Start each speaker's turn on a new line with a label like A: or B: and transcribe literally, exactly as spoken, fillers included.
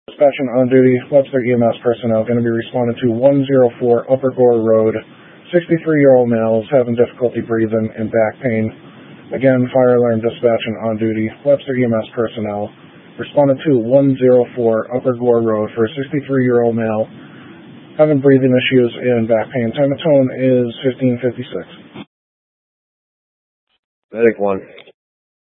A: Dispatching on duty, Webster E M S personnel going to be responding to one oh four Upper Gore Road. sixty-three-year-old male is having difficulty breathing and back pain. Again, fire alarm dispatching on duty, Webster E M S personnel responding to one oh four Upper Gore Road for a sixty-three-year-old male having breathing issues and back pain. Time of tone is fifteen fifty-six.
B: Medic one.